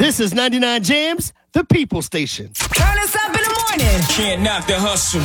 This is 99 Jams, the People Station. Turn us up in the morning. Can't knock the hustle.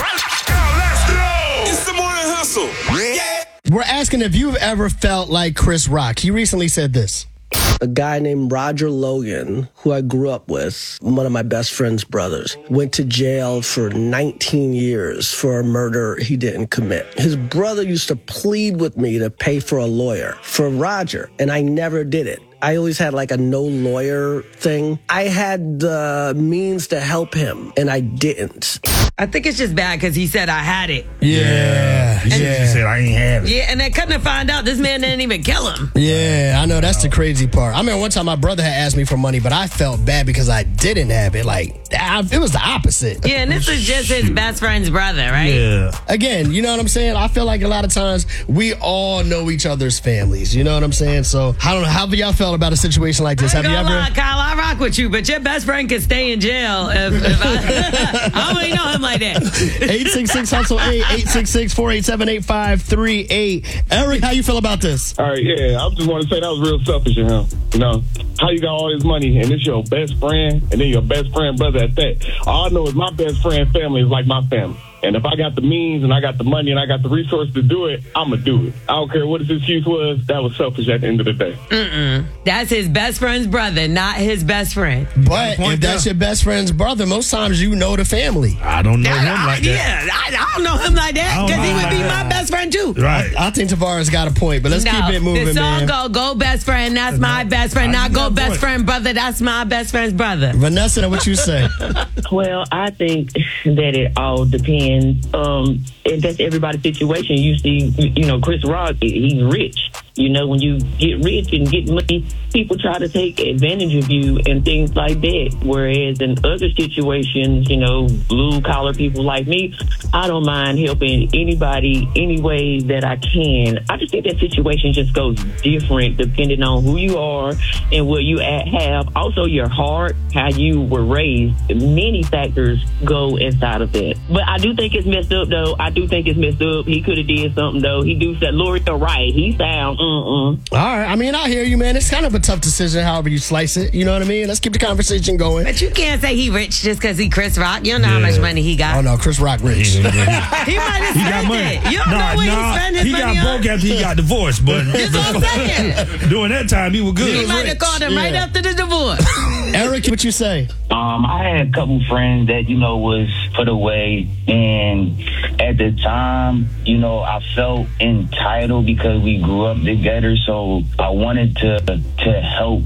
It's the morning hustle. Yeah. We're asking if you've ever felt like Chris Rock. He recently said this. A guy named Roger Logan, who I grew up with, one of my best friend's brothers, went to jail for 19 years for a murder he didn't commit. His brother used to plead with me to pay for a lawyer for Roger, and I never did it. I always had like a no lawyer thing. I had the means to help him, and I didn't. I think it's just bad because he said I had it. Yeah. He said I ain't have it. Yeah, and then couldn't find out this man didn't even kill him. Yeah, I know. That's the crazy part. I remember one time my brother had asked me for money, but I felt bad because I didn't have it. It was the opposite. Yeah, and this is just his best friend's brother, right? Yeah. Again, you know what I'm saying? I feel like a lot of times we all know each other's families. You know what I'm saying? So I don't know. How have y'all felt about a situation like this? I ain't gonna lie, Kyle, I rock with you, but your best friend could stay in jail if I don't really know him like that. 866-HUSTLE-8, 866-487-8538. Eric, how you feel about this? All right, yeah, I just want to say that was real selfish of him. You know, how you got all this money and it's your best friend and then your best friend brother at that. All I know is my best friend family is like my family. And if I got the means and I got the money and I got the resources to do it, I'm going to do it. I don't care what his excuse was. That was selfish at the end of the day. That's his best friend's brother, not his best friend. But if that's your best friend's brother, most times you know the family. I don't know him like that. Yeah, I don't know him like that because he would be my best friend too. Right. I think Tavares got a point, but let's keep it moving, the song man. go best friend, that's my best friend. Not go best friend, brother, that's my best friend's brother. Vanessa, what you say? Well, I think that it all depends. And that's everybody's situation. You see, Chris Rock, he's rich. You know, when you get rich and get money, people try to take advantage of you and things like that. Whereas in other situations, blue collar people like me, I don't mind helping anybody any way that I can. I just think that situation just goes different depending on who you are and what you have. Also, your heart, how you were raised. Many factors go inside of that. But I do think it's messed up, though. I do think it's messed up. He could have did something, though. He do said, L'Oreal right. He sound, All right. I mean, I hear you, man. It's kind of a tough decision, however you slice it. You know what I mean? Let's keep the conversation going. But you can't say he rich just because he Chris Rock. You don't know how much money he got. Oh, no. Chris Rock rich. He might have spent it. You don't know what he spent his money on. He got broke after he got divorced, but That's what I'm saying. during that time, he was good. He might have called him right after the divorce. Eric, what you say? I had a couple friends that, was put away. And at the time, I felt entitled because we grew up together. So I wanted to help,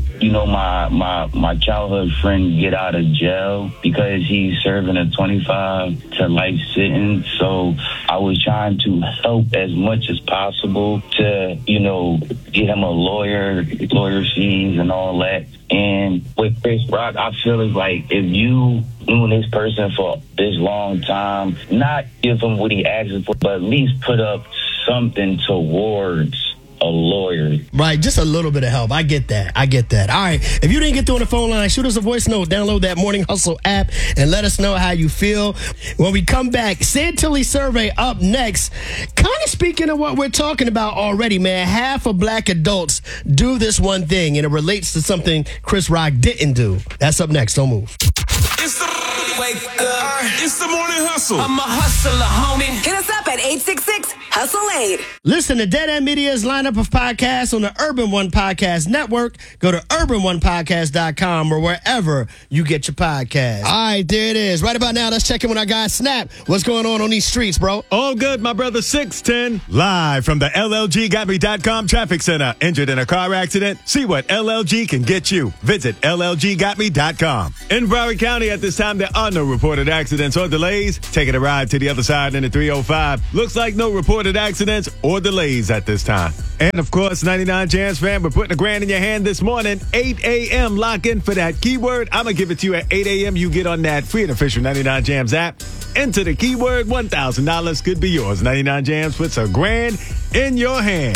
my childhood friend get out of jail because he's serving a 25 to life sentence. So I was trying to help as much as possible to, get him a lawyer fees and all that. And with Chris Rock, I feel it's like if you knew this person for this long time, not give him what he asks for, but at least put up something towards a lawyer. Right, just a little bit of help. I get that. All right, if you didn't get through on the phone line, shoot us a voice note, download that Morning Hustle app, and let us know how you feel. When we come back, Santilli survey up next. Kind of speaking of what we're talking about already, man, half of black adults do this one thing, and it relates to something Chris Rock didn't do. That's up next. Don't move. It's the wake up. It's the morning hustle. I'm a hustler, homie. Hit us up at 866-HUSTLE-8. Listen to Dead End Media's lineup of podcasts on the Urban One Podcast Network. Go to urbanonepodcast.com or wherever you get your podcasts. All right, there it is. Right about now, let's check in with our guy Snap. What's going on these streets, bro? All good, my brother 610. Live from the LLGGotMe.com traffic center. Injured in a car accident? See what LLG can get you. Visit LLGGotMe.com. In Broward County at this time, there are no reported accidents or delays. Taking a ride to the other side in the 305. Looks like no reported accidents or delays at this time. And of course, 99 Jams fan, we're putting $1,000 in your hand this morning. 8 a.m. Lock in for that keyword. I'm going to give it to you at 8 a.m. You get on that free and official 99 Jams app. Enter the keyword. $1,000 could be yours. 99 Jams puts $1,000 in your hand.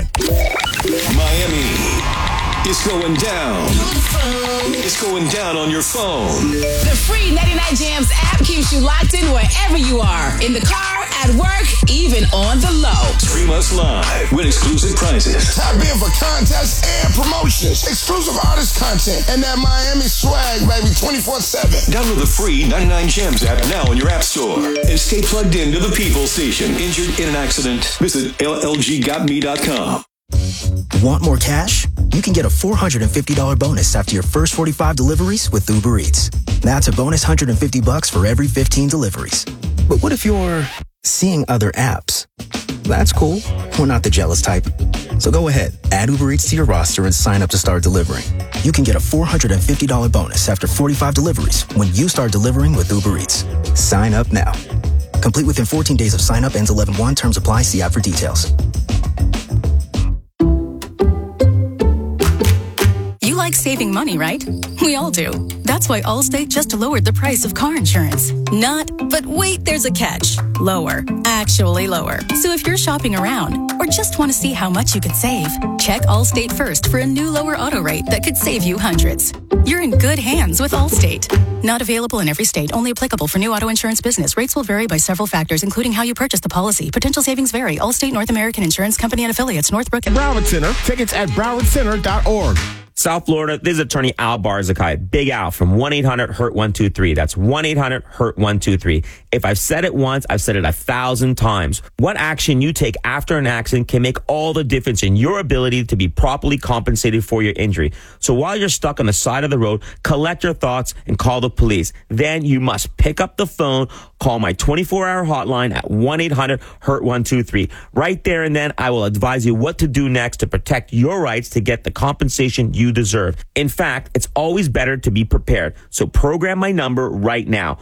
Miami. It's going down. It's going down on your phone. The free 99 Jams app keeps you locked in wherever you are. In the car, at work, even on the low. Stream us live. Win exclusive prizes. Tap in for contests and promotions. Exclusive artist content. And that Miami swag, baby, 24/7. Download the free 99 Gems app now in your app store. And stay plugged into the People Station. Injured in an accident? Visit LLGGotMe.com. Want more cash? You can get a $450 bonus after your first 45 deliveries with Uber Eats. That's a bonus $150 for every 15 deliveries. But what if you're seeing other apps? That's cool. We're not the jealous type. So go ahead, add Uber Eats to your roster and sign up to start delivering. You can get a $450 bonus after 45 deliveries when you start delivering with Uber Eats. Sign up now. Complete within 14 days of sign up, ends 11/1. Terms apply. See app for details. You like saving money, right? We all do. That's why Allstate just lowered the price of car insurance. Not, but wait, there's a catch. Lower. Actually lower. So if you're shopping around or just want to see how much you could save, check Allstate first for a new lower auto rate that could save you hundreds. You're in good hands with Allstate. Not available in every state. Only applicable for new auto insurance business. Rates will vary by several factors, including how you purchase the policy. Potential savings vary. Allstate North American Insurance Company and affiliates. Northbrook. Broward Center. Tickets at browardcenter.org. South Florida, this is attorney Al Barzakai. Big Al from 1-800-HURT-123. That's 1-800-HURT-123. If I've said it once, I've said it 1,000 times. What action you take after an accident can make all the difference in your ability to be properly compensated for your injury. So while you're stuck on the side of the road, collect your thoughts and call the police. Then you must pick up the phone, call my 24-hour hotline at 1-800-HURT-123. Right there and then, I will advise you what to do next to protect your rights to get the compensation you deserve. In fact, it's always better to be prepared. So program my number right now,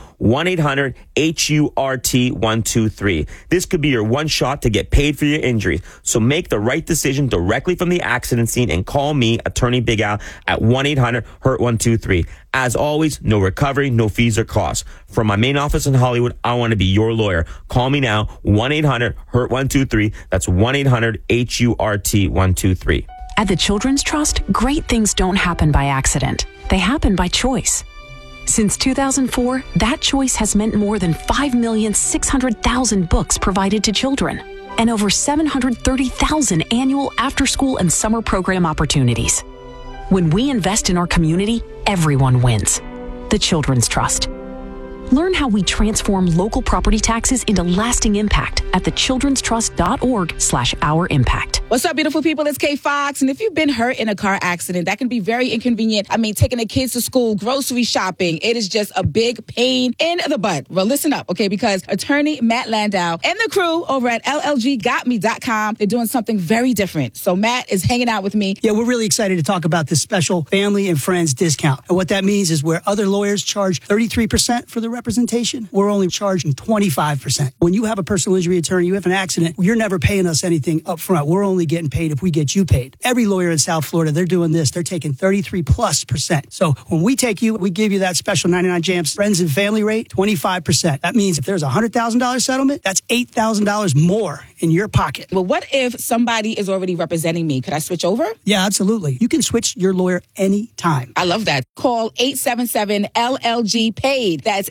1-800-HURT-123. This could be your one shot to get paid for your injuries. So make the right decision directly from the accident scene and call me, Attorney Big Al, at 1-800-HURT-123. As always, no recovery, no fees or costs. From my main office in Hollywood, I want to be your lawyer. Call me now, 1-800-HURT-123. That's 1-800-HURT-123. At the Children's Trust, great things don't happen by accident. They happen by choice. Since 2004, that choice has meant more than 5,600,000 books provided to children and over 730,000 annual after-school and summer program opportunities. When we invest in our community, everyone wins. The Children's Trust. Learn how we transform local property taxes into lasting impact at thechildrenstrust.org/ourimpact. What's up, beautiful people? It's Kay Fox. And if you've been hurt in a car accident, that can be very inconvenient. I mean, taking the kids to school, grocery shopping, it is just a big pain in the butt. Well, listen up, okay? Because attorney Matt Landau and the crew over at LLGGotMe.com, they're doing something very different. So Matt is hanging out with me. Yeah, we're really excited to talk about this special family and friends discount. And what that means is where other lawyers charge 33% for the representation, we're only charging 25%. When you have a personal injury attorney, you have an accident, you're never paying us anything up front. We're only getting paid if we get you paid. Every lawyer in South Florida, they're doing this. They're taking 33+%. So when we take you, we give you that special 99 Jams friends and family rate, 25%. That means if there's a $100,000 settlement, that's $8,000 more in your pocket. Well, what if somebody is already representing me? Could I switch over? Yeah, absolutely. You can switch your lawyer anytime. I love that. Call 877-LLG-PAID. That's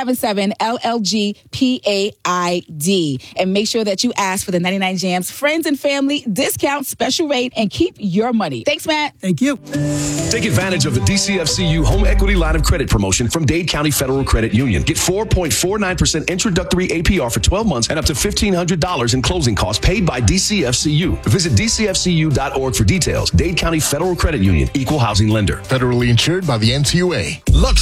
877-LLG-PAID. And make sure that you ask for the 99 Jams friends and family discount special rate and keep your money. Thanks, Matt. Thank you. Take advantage of the DCFCU home equity line of credit promotion from Dade County Federal Credit Union. Get 4.49% introductory APR for 12 months and up to $1,500 in closing costs paid by DCFCU. Visit DCFCU.org for details. Dade County Federal Credit Union, Equal Housing Lender. Federally insured by the NCUA. Luxury